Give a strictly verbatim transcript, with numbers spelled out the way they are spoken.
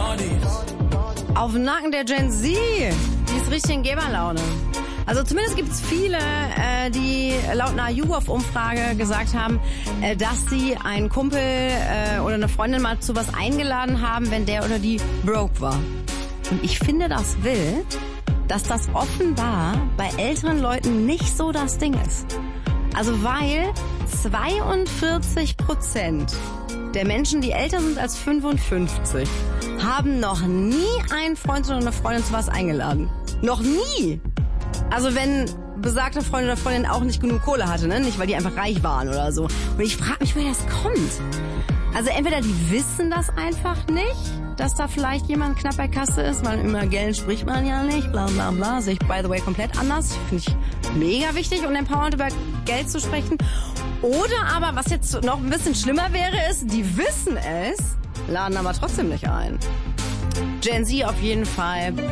Auf dem Nacken der Gen Z. Die ist richtig in Geberlaune. Also zumindest gibt es viele, äh, die laut einer YouGov-Umfrage gesagt haben, äh, dass sie einen Kumpel äh, oder eine Freundin mal zu was eingeladen haben, wenn der oder die broke war. Und ich finde das wild, dass das offenbar bei älteren Leuten nicht so das Ding ist. Also weil zweiundvierzig Prozent der Menschen, die älter sind als fünfundfünfzig, haben noch nie einen Freund oder eine Freundin zu was eingeladen. Noch nie! Also wenn besagte Freund oder Freundin auch nicht genug Kohle hatte, ne? Nicht, weil die einfach reich waren oder so. Und ich frage mich, woher das kommt. Also entweder die wissen das einfach nicht, dass da vielleicht jemand knapp bei Kasse ist, weil über Geld spricht man ja nicht, bla bla bla. Sehe ich, by the way, komplett anders. Finde ich mega wichtig und empowernd über Geld zu sprechen. Oder aber, was jetzt noch ein bisschen schlimmer wäre, ist, die wissen es, laden aber trotzdem nicht ein. Gen Z auf jeden Fall.